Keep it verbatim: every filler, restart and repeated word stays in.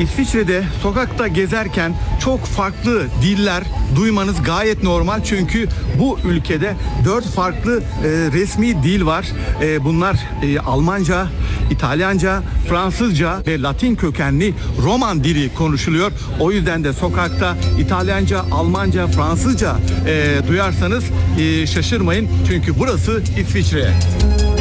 İsviçre'de sokakta gezerken çok farklı diller duymanız gayet normal. Çünkü bu ülkede dört farklı e, resmi dil var. E, bunlar e, Almanca, İtalyanca, Fransızca ve Latin kökenli Roman dili konuşuluyor. O yüzden de sokakta İtalyanca, Almanca, Fransızca e, duyarsanız e, şaşırmayın. Çünkü burası İsviçre.